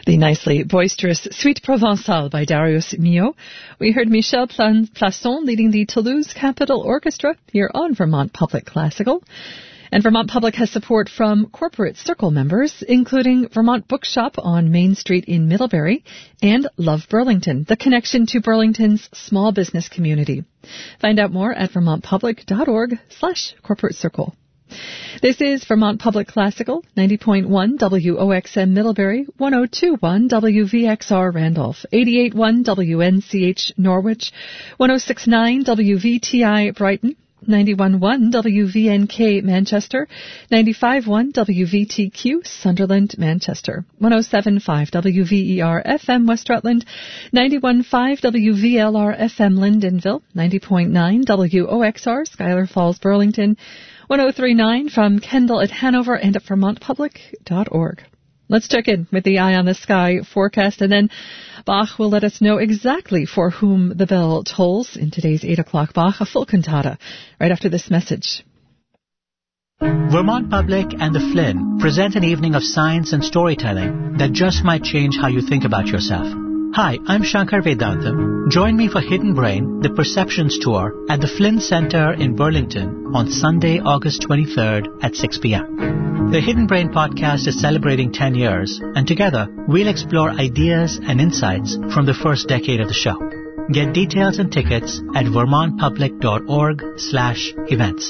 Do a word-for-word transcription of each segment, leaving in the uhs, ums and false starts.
The nicely boisterous Suite Provençale by Darius Milhaud. We heard Michel Plasson leading the Toulouse Capitol Orchestra here on Vermont Public Classical. And Vermont Public has support from Corporate Circle members, including Vermont Bookshop on Main Street in Middlebury and Love Burlington, the connection to Burlington's small business community. Find out more at vermontpublic.org slash corporate circle. This is Vermont Public Classical, ninety point one W O X M Middlebury, one oh two point one W V X R Randolph, eighty-eight point one W N C H Norwich, one oh six point nine W V T I Brighton, ninety-one point one W V N K Manchester, ninety-five point one W V T Q Sunderland Manchester, one oh seven point five W V E R F M West Rutland, ninety-one point five W V L R F M Lyndonville, ninety point nine W O X R Schuyler Falls Burlington, one oh three point nine from Kendall at Hanover and at vermont public dot org. Let's check in with the Eye on the Sky forecast, and then Bach will let us know exactly for whom the bell tolls in today's eight o'clock Bach, a full cantata, right after this message. Vermont Public and the Flynn present an evening of science and storytelling that just might change how you think about yourself. Hi, I'm Shankar Vedantam. Join me for Hidden Brain, the Perceptions Tour at the Flynn Center in Burlington on Sunday, August twenty-third at six p.m. The Hidden Brain podcast is celebrating ten years, and together we'll explore ideas and insights from the first decade of the show. Get details and tickets at vermontpublic.org slash events.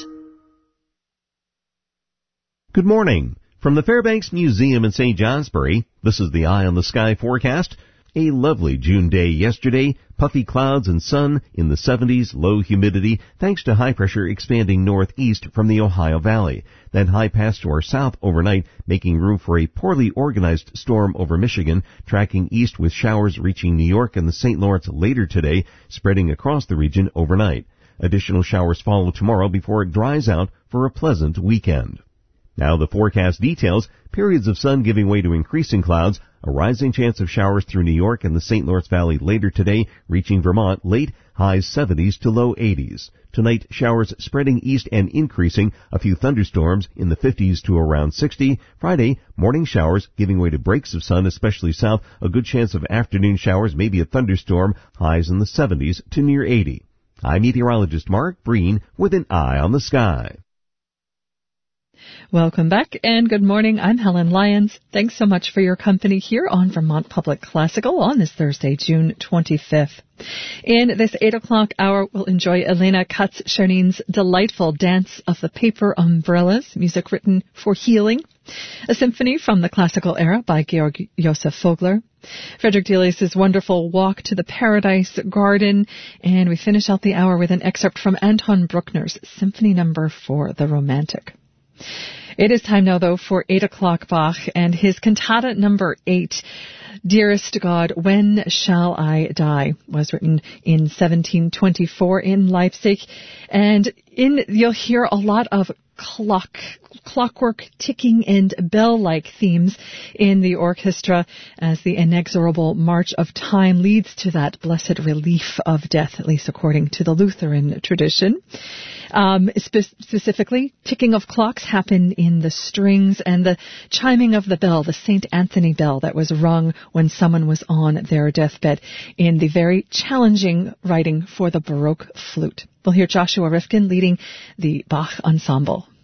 Good morning. From the Fairbanks Museum in Saint Johnsbury, this is the Eye on the Sky forecast. A lovely June day yesterday, puffy clouds and sun in the seventies, low humidity, thanks to high pressure expanding northeast from the Ohio Valley. Then high passed to our south overnight, making room for a poorly organized storm over Michigan, tracking east with showers reaching New York and the Saint Lawrence later today, spreading across the region overnight. Additional showers follow tomorrow before it dries out for a pleasant weekend. Now the forecast details: periods of sun giving way to increasing clouds, a rising chance of showers through New York and the Saint Lawrence Valley later today, reaching Vermont late, highs seventies to low eighties. Tonight, showers spreading east and increasing, a few thunderstorms in the fifties to around sixty. Friday, morning showers giving way to breaks of sun, especially south, a good chance of afternoon showers, maybe a thunderstorm, highs in the seventies to near eighty. I'm meteorologist Mark Breen with an Eye on the Sky. Welcome back and good morning. I'm Helen Lyons. Thanks so much for your company here on Vermont Public Classical on this Thursday, June twenty-fifth. In this eight o'clock hour, we'll enjoy Elena Katz-Charnin's delightful Dance of the Paper Umbrellas, music written for healing, a symphony from the classical era by Georg Josef Vogler, Frederick Delius' wonderful Walk to the Paradise Garden, and we finish out the hour with an excerpt from Anton Bruckner's Symphony Number four, The Romantic. It is time now, though, for eight o'clock Bach and his cantata number eight, Dearest God, When Shall I Die, was written in seventeen twenty-four in Leipzig. And in you'll hear a lot of clock, clockwork ticking and bell-like themes in the orchestra as the inexorable march of time leads to that blessed relief of death, at least according to the Lutheran tradition. Um, spe- specifically, ticking of clocks happen in the strings, and the chiming of the bell, the Saint Anthony bell that was rung when someone was on their deathbed, in the very challenging writing for the Baroque flute. We'll hear Joshua Rifkin leading the Bach Ensemble.